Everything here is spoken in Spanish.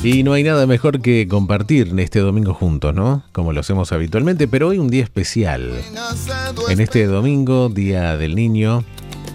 Y no hay nada mejor que compartir este domingo juntos, ¿no? Como lo hacemos habitualmente, pero hoy un día especial. En este domingo, Día del Niño,